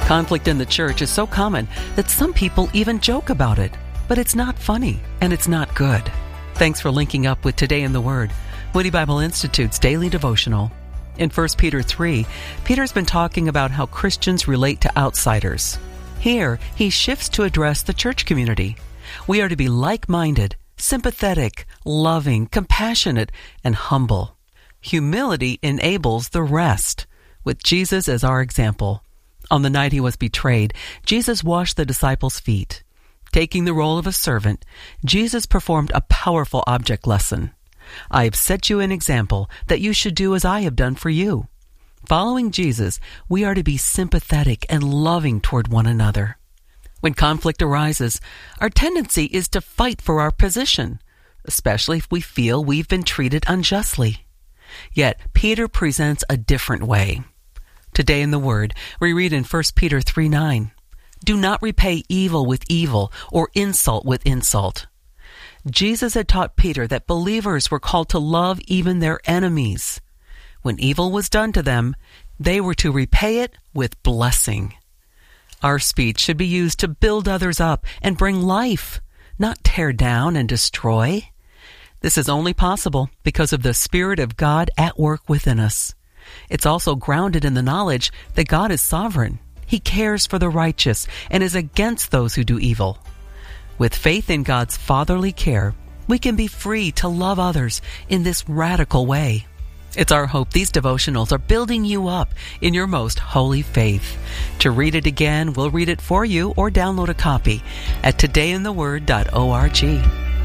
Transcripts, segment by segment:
Conflict in the church is so common that some people even joke about it, but it's not funny and it's not good. Thanks for linking up with Today in the Word, Moody Bible Institute's daily devotional. In 1 Peter 3, Peter's been talking about how Christians relate to outsiders. Here, he shifts to address the church community. We are to be like-minded, sympathetic, loving, compassionate, and humble. Humility enables the rest, with Jesus as our example. On the night he was betrayed, Jesus washed the disciples' feet. Taking the role of a servant, Jesus performed a powerful object lesson. I have set you an example that you should do as I have done for you. Following Jesus, we are to be sympathetic and loving toward one another. When conflict arises, our tendency is to fight for our position, especially if we feel we've been treated unjustly. Yet, Peter presents a different way. Today in the Word, we read in 1 Peter 3:9, "Do not repay evil with evil or insult with insult." Jesus had taught Peter that believers were called to love even their enemies. When evil was done to them, they were to repay it with blessing. Our speech should be used to build others up and bring life, not tear down and destroy. This is only possible because of the Spirit of God at work within us. It's also grounded in the knowledge that God is sovereign. He cares for the righteous and is against those who do evil. With faith in God's fatherly care, we can be free to love others in this radical way. It's our hope these devotionals are building you up in your most holy faith. To read it again, we'll read it for you or download a copy at todayintheword.org.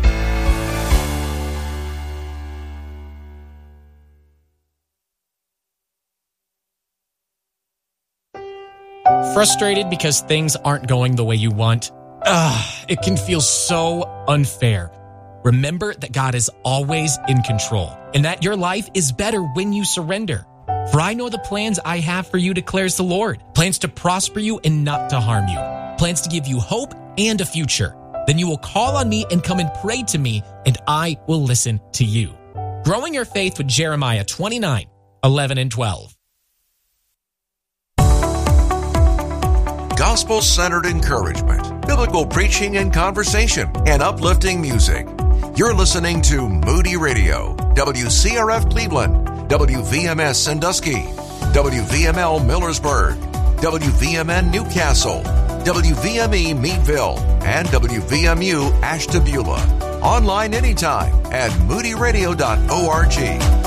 Frustrated because things aren't going the way you want? It can feel so unfair. Remember that God is always in control and that your life is better when you surrender. For I know the plans I have for you, declares the Lord. Plans to prosper you and not to harm you. Plans to give you hope and a future. Then you will call on me and come and pray to me, and I will listen to you. Growing your faith with Jeremiah 29:11 and 12. Gospel-centered encouragement, biblical preaching and conversation, and uplifting music. You're listening to Moody Radio, WCRF Cleveland, WVMS Sandusky, WVML Millersburg, WVMN Newcastle, WVME Meadville, and WVMU Ashtabula. Online anytime at moodyradio.org.